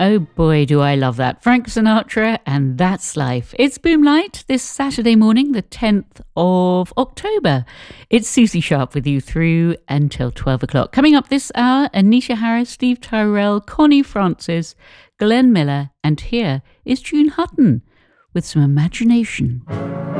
Oh boy, do I love that. Frank Sinatra and That's Life. It's Boomlight this Saturday morning, the 10th of October. It's Susie Sharp with you through until 12 o'clock. Coming up this hour, Anisha Harris, Steve Tyrell, Connie Francis, Glenn Miller, and here is June Hutton with some imagination.